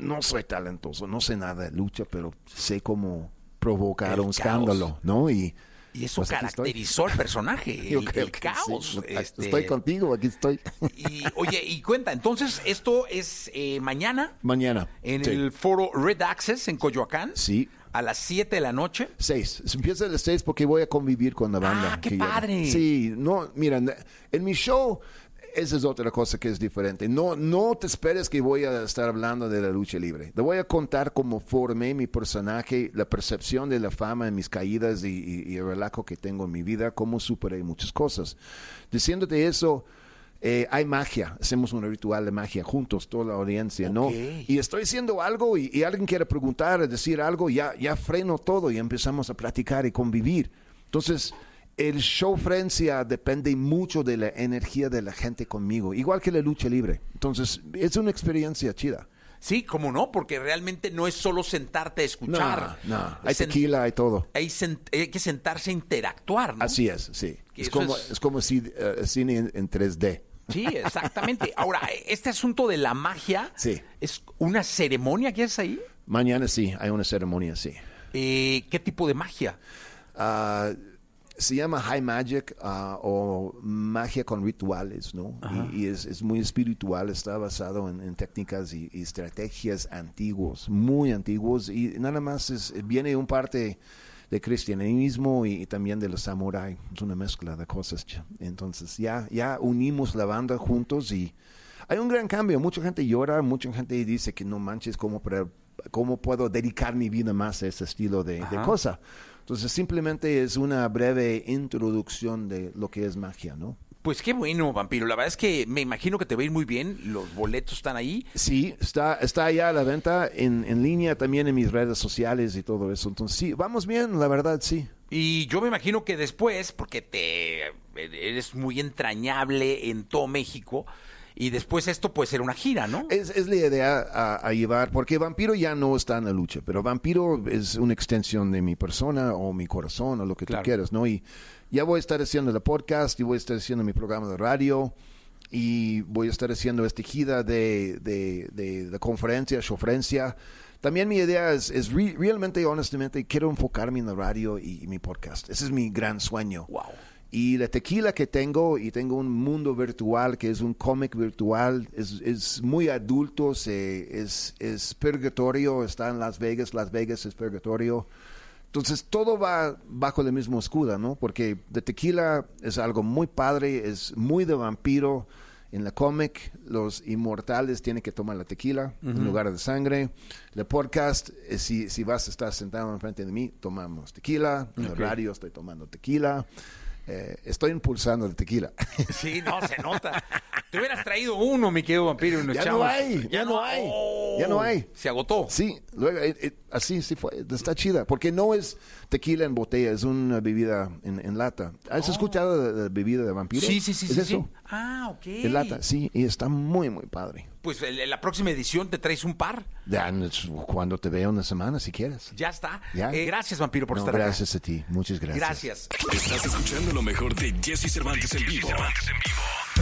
no soy talentoso, no sé nada de lucha, pero sé cómo provocar un caos. escándalo, ¿no? Y eso pues aquí caracterizó al personaje, el caos. Sí. Estoy contigo, aquí estoy. Y oye, y cuenta, entonces esto es mañana. Mañana. En sí. el foro Red Access en Coyoacán. Sí. A las 7 de la noche. 6. Se empieza a las 6 porque voy a convivir con la banda. ¡Ah, qué padre! Sí, no, mira, en mi show, esa es otra cosa que es diferente. No te esperes que voy a estar hablando de la lucha libre. Te voy a contar cómo formé mi personaje, la percepción de la fama en mis caídas y el relajo que tengo en mi vida, cómo superé muchas cosas. Diciéndote eso, hay magia, hacemos un ritual de magia juntos, toda la audiencia, ¿no? Y estoy haciendo algo y alguien quiere preguntar, decir algo, ya freno todo y empezamos a platicar y convivir. Entonces, el show Frencia depende mucho de la energía de la gente conmigo, igual que la lucha libre. Entonces, es una experiencia chida. Sí, cómo no, porque realmente no es solo sentarte a escuchar. No, hay tequila, hay todo. Hay que sentarse a interactuar, ¿no? Así es, sí. Que Es como cine en 3D. Sí, exactamente. Ahora, este asunto de la magia, sí. ¿es una ceremonia que es ahí? Mañana sí, hay una ceremonia, sí. ¿Qué tipo de magia? Se llama High Magic o magia con rituales, ¿no? Y es muy espiritual, está basado en técnicas y estrategias antiguos, muy antiguos, y nada más viene un parte de cristianismo y también de los samuráis, es una mezcla de cosas. Entonces ya unimos la banda juntos y hay un gran cambio, mucha gente llora, mucha gente dice que no manches, ¿cómo puedo dedicar mi vida más a ese estilo de cosa? Entonces simplemente es una breve introducción de lo que es magia, ¿no? Pues qué bueno, Vampiro. La verdad es que me imagino que te va a ir muy bien. Los boletos están ahí. Sí, está allá a la venta en línea, también en mis redes sociales y todo eso. Entonces sí, vamos bien, la verdad, sí. Y yo me imagino que después, porque eres muy entrañable en todo México, y después esto puede ser una gira, ¿no? Es la idea a llevar, porque Vampiro ya no está en la lucha, pero Vampiro es una extensión de mi persona o mi corazón o lo que tú quieras, ¿no? Y ya voy a estar haciendo el podcast y voy a estar haciendo mi programa de radio y voy a estar haciendo esta gira de conferencia, showfrencia. También mi idea es realmente, honestamente, quiero enfocarme en la radio y mi podcast. Ese es mi gran sueño. Wow. Y la tequila que tengo, y tengo un mundo virtual que es un cómic virtual, es muy adulto, es purgatorio, está en Las Vegas es purgatorio. Entonces todo va bajo el mismo escudo, ¿no? Porque de tequila es algo muy padre, es muy de vampiro. En la cómic, los inmortales tienen que tomar la tequila en lugar de sangre. El podcast, si vas a estar sentado enfrente de mí, tomamos tequila. En el radio estoy tomando tequila. Estoy impulsando el tequila. Sí, no, se nota. Te hubieras traído uno, mi querido Vampiro, y nos ya echamos. Ya no hay. Se agotó. Sí, luego, así sí fue. Está chida. Porque no es tequila en botella, es una bebida en lata. ¿Has escuchado de la bebida de Vampiro? Sí. ¿Es eso? Sí. Ah, ok. En lata, sí. Y está muy, muy padre. Pues en la próxima edición te traes un par. Ya, cuando te vea una semana, si quieres. Ya está. ¿Ya? Gracias, Vampiro, por estar gracias acá. A ti. Muchas gracias. Gracias. Estás escuchando lo mejor de Jesse Cervantes en vivo.